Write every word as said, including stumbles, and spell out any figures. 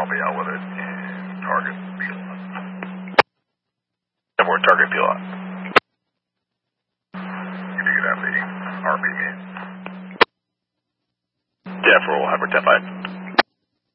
I'll be out with it. Target P-Lot. ten four, target P-Lot. You do get that leading. R P me. ten four, we'll have her ten five.